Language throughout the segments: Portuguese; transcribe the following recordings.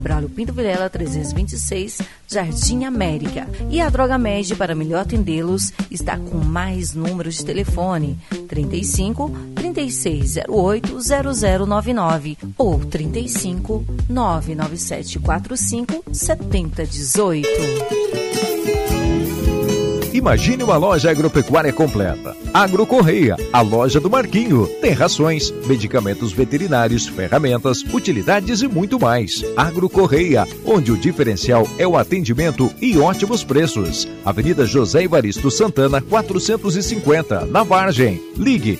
Braulio Pinto Vilela 326, Jardim América. E a Droga Med, para melhor atendê-los, está com mais números de telefone: 35 3608 0099 ou 35 99745 7018. Imagine uma loja agropecuária completa. Agro Correia, a loja do Marquinho. Tem rações, medicamentos veterinários, ferramentas, utilidades e muito mais. Agro Correia, onde o diferencial é o atendimento e ótimos preços. Avenida José Evaristo Santana, 450, na Vargem. Ligue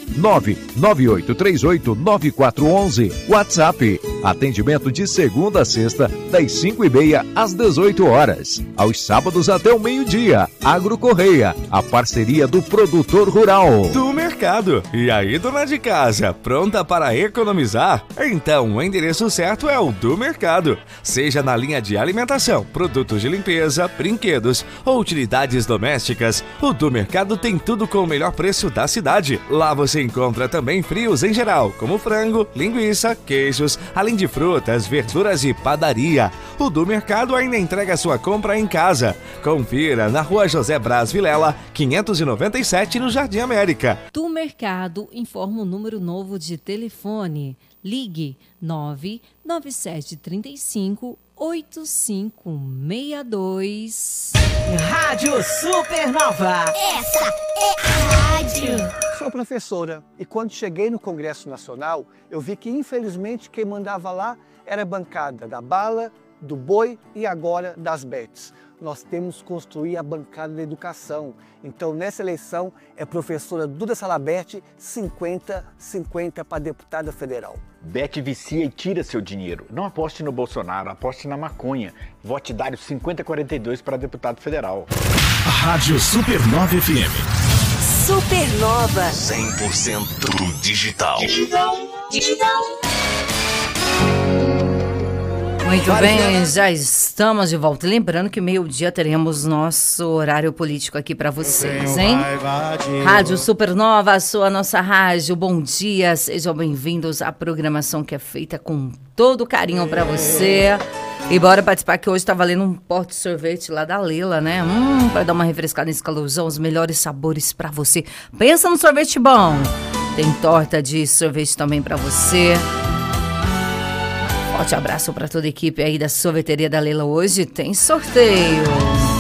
998389411. WhatsApp. Atendimento de segunda a sexta, das 5h30 às 18 horas. Aos sábados até o meio-dia. Agro Correia, a parceria do produtor rural. Do mercado. E aí, dona de casa, pronta para economizar? Então, o endereço certo é o do mercado. Seja na linha de alimentação, produtos de limpeza, brinquedos ou utilidades domésticas, o do mercado tem tudo com o melhor preço da cidade. Lá você encontra também frios em geral, como frango, linguiça, queijos, além de frutas, verduras e padaria. O do mercado ainda entrega sua compra em casa. Confira na Rua José Braz Vilela, 597, no Jardim América. Do Mercado informa o número novo de telefone. Ligue 99735 8562. Rádio Supernova. Essa é a rádio. Sou professora e quando cheguei no Congresso Nacional, eu vi que infelizmente quem mandava lá era a bancada da bala, do boi e agora das bets. Nós temos que construir a bancada da educação. Então, nessa eleição, é professora Duda Salabert, 50-50 para deputada federal. Bet vicia e tira seu dinheiro. Não aposte no Bolsonaro, aposte na maconha. Vote Dário 5042 para deputado federal. Rádio Supernova FM. Supernova. 100% digital. Muito bem, já estamos de volta. Lembrando que meio-dia teremos nosso horário político aqui para vocês, hein? Rádio Supernova, a nossa rádio. Bom dia, sejam bem-vindos à programação que é feita com todo carinho para você. E bora participar, que hoje tá valendo um pote de sorvete lá da Leila, né? Para dar uma refrescada nesse calorzão, os melhores sabores para você. Pensa no sorvete bom. Tem torta de sorvete também para você. Forte abraço para toda a equipe aí da sorveteria da Leila. Hoje tem sorteio.